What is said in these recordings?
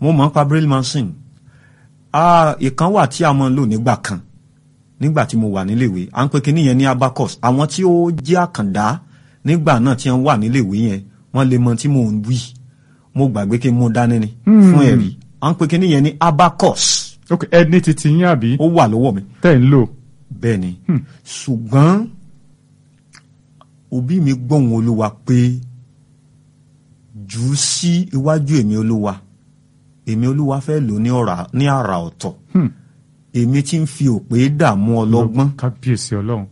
mo mọ̀ nípa braille machine. Ìkan wà tí a máa ń lò nígbà kan nígbà tí mo wà níléèwé à ń pè kíní yẹn ní abacus. Àwọn tí ó jẹ́ àkàndá nígbà náà tí wọ́n wà níléèwé yẹn wọ́n lè mọ tí mò ń wí. Mo gbàgbé kí n mú dání ni fún ẹ̀rí. À ń pè kíní yẹn ní abacus. Ok, ẹni titi yín àbí. Ó wà lọ́wọ́ mi. Tẹ́ ń lò. Bẹ́ẹ̀ ni. Ṣùgbọ́n òbí mi gbóhùn Olúwa pé jù ú sí iwájú èmi Olúwa. Èmi Olúwa fẹ́ lò ní àrà ọ̀tọ̀. Èmi tí ń fi òpè dààmú ọlọ́gbọ́n. Kábíyèsí Ọlọ́run.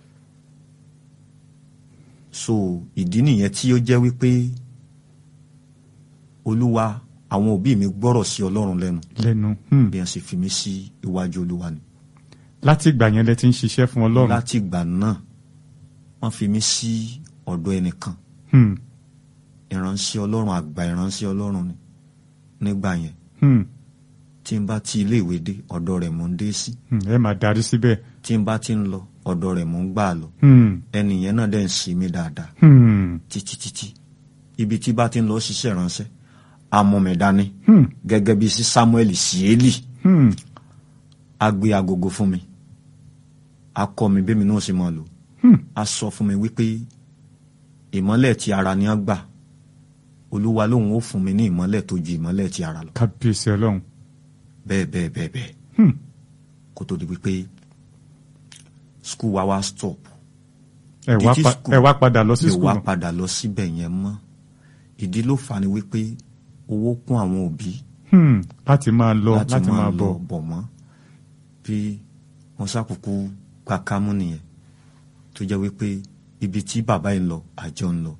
So ìdí nìyẹn tí ó jẹ́ wípé Olúwa àwọn òbí mi gbọ́rọ̀ sí Ọlọ́run lẹ́nu. Bí wọ́n sì fi mí sí iwájú Olúwa ni. Láti ìgbà yẹn lẹ ti ń ṣiṣẹ́ fún Ọlọ́run. Láti ìgbà náà wọ́n fi mí sí ọ̀dọ̀ ẹnìkan. Ìránṣẹ́ Ọlọ́run àgbà ìránṣẹ́ Ọlọ́run ni nígbà yẹn. Tí n bá ti ilé ìwé dé ọ̀dọ̀ rẹ̀ mò ń dé sí. Ẹ máa darí síbẹ̀. Tí n bá ti ń lọ ọ̀dọ̀ rẹ̀ mò ń gbà lọ. Ẹnìyẹn náà dẹ̀ ń ṣe mí dáadáa. Títí ibi tí bá ti ń lọ ṣiṣẹ́ ìránṣẹ́ amọ̀mẹ̀dání gẹ́gẹ́ bí sí Samuel sí Élì. A gbé agogo fún mi. A kọ́ mi bí mi náà ṣe máa lò. A sọ fún mi wípé ìmọ́lẹ̀ ti ara ni a gbà. Olúwa lóhun ó fún mi ní ìmọ́lẹ̀ tó ju ìmọ́lẹ̀ ti ara lọ. Kábíyèsí Ọlọ́run. Bẹ́ẹ̀. Kó tó di wípé school wa wá stop. Ẹ wá padà lọ sí school. Ẹ wá padà lọ síbẹ̀ yẹn mọ́. Ìdí ló fà ni wípé owó kún àwọn òbí. Láti máa lọ láti máa bọ̀ mọ́. Bí wọ́n ṣàkókò pàkámú nìyẹn. Tó jẹ́ wípé ibi tí bàbá yìí ń lọ àjọ ń lọ.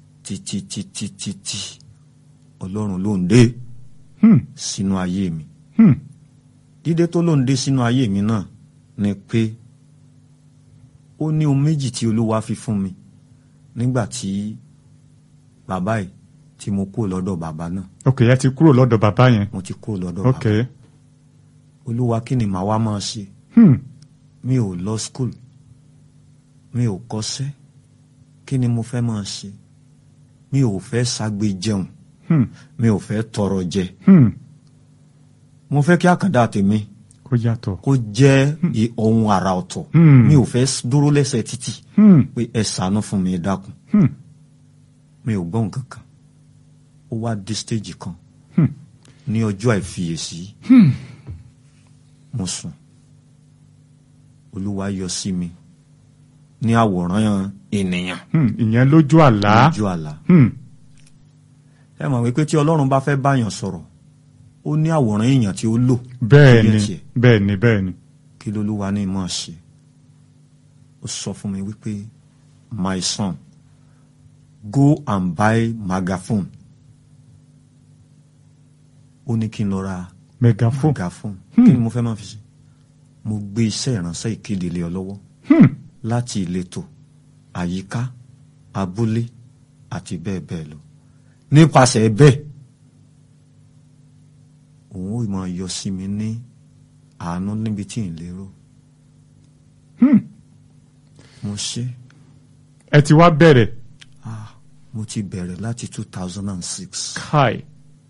Títí Ọlọ́run ló ń dé sínú ayé mi. Dídé tó ló ń dé sínú ayé mi náà ni pé ó ní ohun méjì tí Olúwa fi fún mi nígbà tí bàbá yìí tí mo kúrò lọ́dọ̀ bàbá náà. Ok, ẹ ti kúrò lọ́dọ̀ bàbá yẹn. Mo ti kúrò lọ́dọ̀ bàbá. Ok. Olúwa kí ni màá wá máa ṣe? Mi ò lọ school. Mi ò kọ́ṣẹ́. Kí ni mo fẹ́ máa ṣe? Mi ò fẹ́ ságbe jẹun. Mi ò fẹ́ tọrọ jẹ. Mo fẹ́ kí àkàndá tèmi kó yàtọ̀. Kó jẹ́ ohun àrà ọ̀tọ̀. Mi ò fẹ́ dúró lẹ́sẹ̀ títì. Pé ẹ ṣàánú fún mi ẹ dákun. Mi ò gbọ́ nǹkan kan. Ó wá dé stage kan. Ní ọjọ́ àìfiyèsí. Mo sùn. Olúwa yọ sí mi ní àwòrán ènìyàn. Ìyẹn lójú àlá. Lójú àlá. Ẹ mọ̀ wípé tí Ọlọ́run bá fẹ́ báyàn sọ̀rọ̀ ó ní àwòrán èèyàn tí ó lò. Bẹ́ẹ̀ni. Kí l'Olúwa ní máa ṣe? Ó sọ fún mi wípé my son go and buy megaphone. Ó ní kí n lọ ra megaphone. Kí ni mo fẹ́ máa fi ṣe? Mo gbé iṣẹ́ ìránṣẹ́ ìkéde lé ọ lọ́wọ́. Láti ìletò àyíká abúlé àti bẹ́ẹ̀ bẹ́ẹ̀ lọ. Nípasẹ̀ bẹ́ẹ̀ òun ó máa yọ sí mi ní àánú níbi tí n lérò. Mo ṣe. Ẹ ti wá bẹ̀rẹ̀. Mo ti bẹ̀rẹ̀ láti 2006. Kai.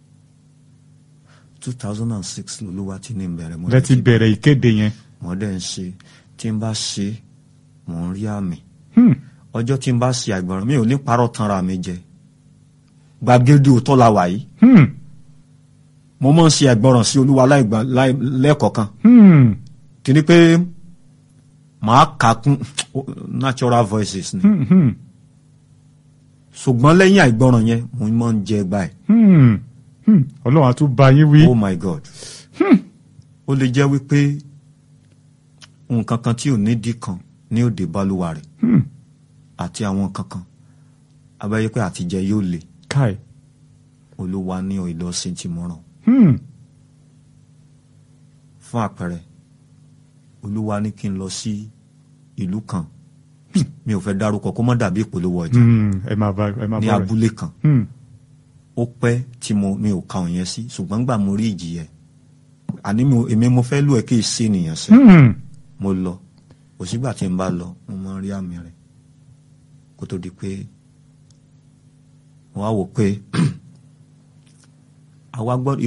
2006 l'Olúwa ti ní bẹ̀rẹ̀. Lẹ ti bẹ̀rẹ̀ ìkéde yẹn. Mo dẹ̀ ń ṣe. Tí n bá ṣe mò ń rí àmì. Ọjọ́ tí n bá ṣe àìgbọràn mi ò ní parọ́ tanra mi jẹ. Gbàgede òótọ́ la wà yìí. Mo máa ń ṣe àìgbọràn sí Olúwa lẹ́ẹ̀kọ̀ọ̀kan. Kí ni pé màá kà kún natural voices ni. Ṣùgbọ́n lẹ́yìn àìgbọràn yẹn mo máa ń jẹ ẹgbà ẹ̀. Ọlọ́run á tún bá yín wí. Oh my God. Ó lè jẹ́ wípé nǹkan kan tí ò nídìí kan ní òde balùwà rẹ̀. Àti àwọn kankan abẹ́yẹ pé àtijẹ yóò le. Kai. Olúwa ní ìlọsìn tí mo ràn. Fún àpẹẹrẹ Olúwa ní kí n lọ sí ìlú kan. Mi ò fẹ́ dárúkọ kó má dàbí ìpolówó ọjà. Ní abúlé kan. Ó pẹ́ tí mi ò ka òun yẹn sí ṣùgbọ́n gbà mo rí ìjì yẹn. Àní èmi mo fẹ́ lù ẹ́ kí n ṣe ènìyàn sẹ́. Mo lọ. Òsígbà tí n bá lọ mo máa ń rí àmì rẹ̀. Kó tó di pé wọ́n á wò pé àwa gbọ́dọ̀